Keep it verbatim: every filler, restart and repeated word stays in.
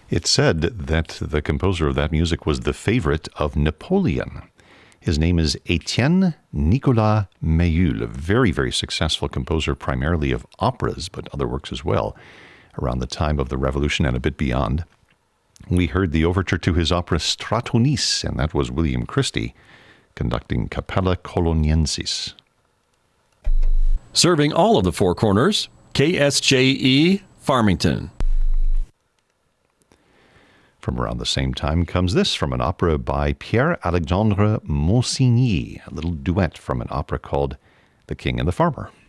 It's said that the composer of that music was the favorite of Napoleon. His name is Etienne Nicolas Mayul, a very, very successful composer, primarily of operas, but other works as well, around the time of the Revolution and a bit beyond. We heard the overture to his opera Stratonice, and that was William Christie conducting Capella Coloniensis. Serving all of the Four Corners, K S J E Farmington. From around the same time comes this from an opera by Pierre-Alexandre Monsigny, a little duet from an opera called The King and the Farmer.